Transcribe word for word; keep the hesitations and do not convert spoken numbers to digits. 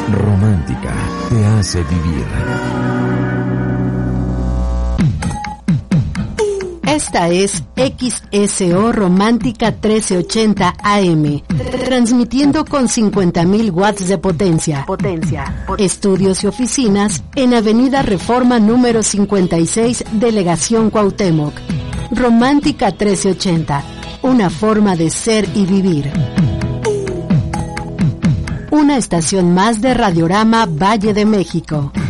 Romántica te hace vivir. Esta es X S O Romántica trece ochenta A M, transmitiendo con cincuenta mil watts de potencia. Potencia. Estudios y oficinas en Avenida Reforma número cincuenta y seis, Delegación Cuauhtémoc. Romántica trece ochenta, una forma de ser y vivir. Una estación más de Radiorama Valle de México.